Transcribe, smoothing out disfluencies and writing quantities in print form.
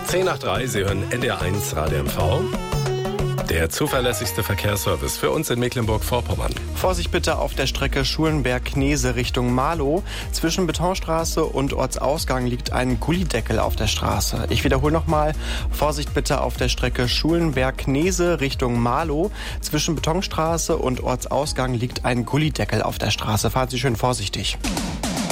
10 nach 3, Sie hören NDR1 Radio MV. Der zuverlässigste Verkehrsservice für uns in Mecklenburg-Vorpommern. Vorsicht bitte auf der Strecke Schulenberg-Knese Richtung Marlow. Zwischen Betonstraße und Ortsausgang liegt ein Gullideckel auf der Straße. Ich wiederhole nochmal. Vorsicht bitte auf der Strecke Schulenberg-Knese Richtung Marlow. Zwischen Betonstraße und Ortsausgang liegt ein Gullideckel auf der Straße. Fahren Sie schön vorsichtig.